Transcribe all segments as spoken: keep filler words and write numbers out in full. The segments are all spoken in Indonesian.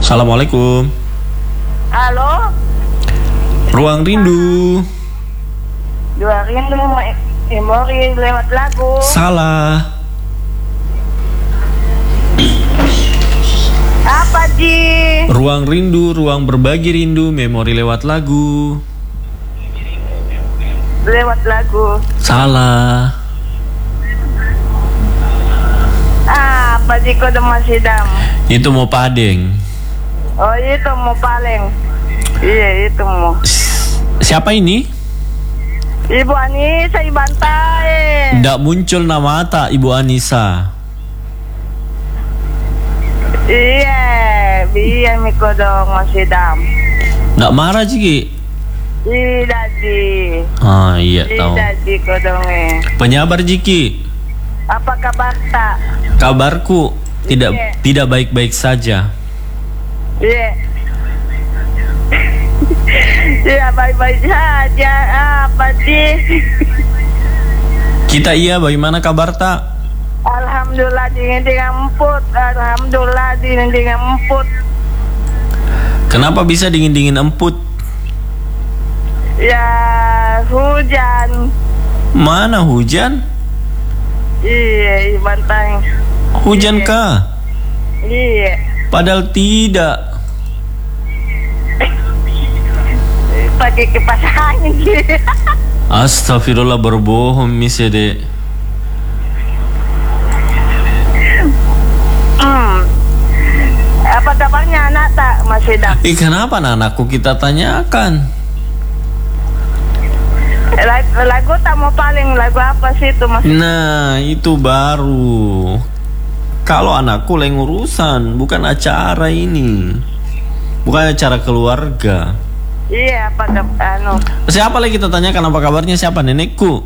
Assalamualaikum. Halo. Ruang Rindu. Ruang Rindu memori lewat lagu. Salah. Apa Ji? Ruang Rindu, ruang berbagi rindu, memori lewat lagu. Lewat lagu. Salah. Ah, apa Ji kode masih dam? Itu mau padeng. Oh itu mau paling. Iya itu mau. Siapa ini? Ibu Anissa Ibantai. Nggak muncul nama tak Ibu Anissa. Iya, biar miko dong masih dam. Nggak marah Ciki? Tidak Ji. Ah iya tahu. Tidak Ji kodongnya. Penyabar Ciki. Apa kabar tak? Kabarku tidak Iya. tidak baik-baik saja. Iya. Iya baik-baik saja. Apa sih? Kita iya, bagaimana kabar tak? Alhamdulillah dingin dengan emput. Alhamdulillah dingin dengan emput. Kenapa bisa dingin-dingin emput? Ya hujan. Mana hujan? Iya Bantang. Hujan Iya. kah? Iya. Padahal tidak. Pakai kipas angin. Astagfirullah, berbohong misede. Hmm. Apa kabarnya anak tak masih dah? Eh kenapa anakku kita tanyakan? Lagu, lagu tak mau paling lagu apa sih itu mas? Nah itu baru. Kalau anakku lain urusan, bukan acara ini. Bukan acara keluarga. Iya apa anu? Siapa lagi kita tanyakan apa kabarnya, siapa? Nenekku?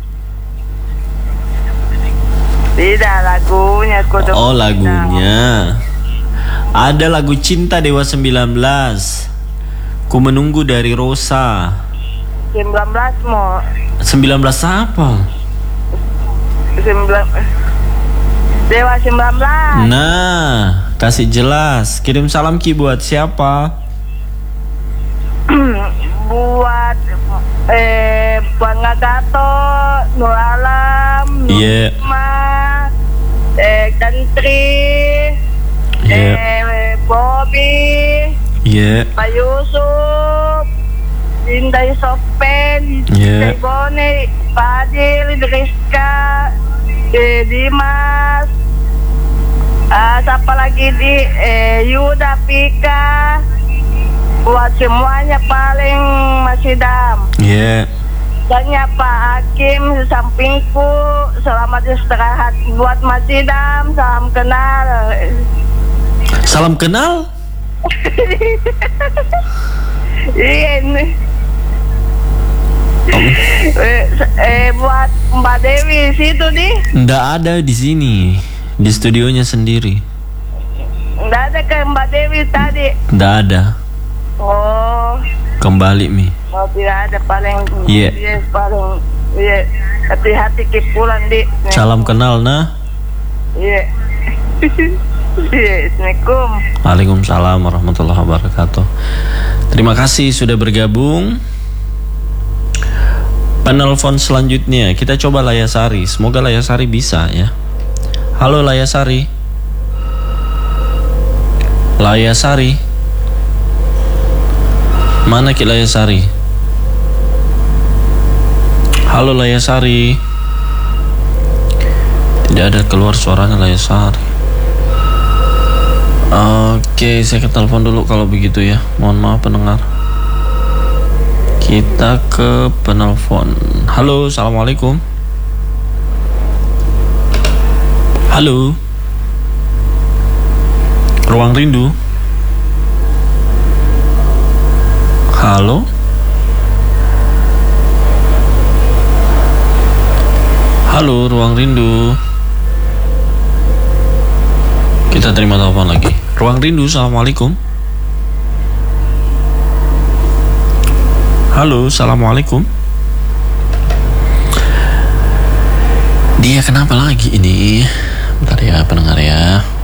Tidak lagunya kudu. Oh lagunya. Ada lagu Cinta Dewa sembilan belas. Ku menunggu dari Rosa. sembilan belas mau. sembilan belas apa? sembilan Dewa sembilan belas. Nah, kasih jelas. Kirim salam Ki buat siapa? Buat eh Bang Agato, Nur Alam, Nur Iya. Ima, eh Kantri, Iya. eh Bobby, Iya. Pak Yusuf, Indai Sopen, Iya. Indai Bone, Fadil, Rizka, eh, Dimas, ah, siapa lagi di eh, Yuda Pika. Buat semuanya paling masih dam. Iya. Tanya Pak Hakim di sampingku. Selamat istirahat buat masih dam. Salam kenal. Salam kenal? Iya ini. Eh, eh buat Mbak Dewi situ di. Nggak ada di sini, di studionya sendiri. Nggak ada ke Mbak Dewi tadi. Nggak ada. Oh. Kembali Mi. Oh tidak ada paling. Iya. Yes, paling. Iya. Hati-hati ke pulang di. Salam kenal nah. Iya. Iya. Assalamualaikum. Waalaikumsalam warahmatullahi wabarakatuh. Terima kasih sudah bergabung. Penelpon selanjutnya kita coba Layasari. Semoga Layasari bisa ya. Halo Layasari. Layasari. Mana Ki Layasari? Halo Layasari. Tidak ada keluar suaranya Layasari. Oke, saya ke telepon dulu kalau begitu ya. Mohon maaf pendengar. Kita ke penelpon. Halo, assalamualaikum. Halo. Ruang Rindu. Halo. Halo, Ruang Rindu. Kita terima telepon lagi. Ruang Rindu, assalamualaikum. Halo, assalamualaikum. Dia kenapa lagi ini? Bentar ya pendengar ya.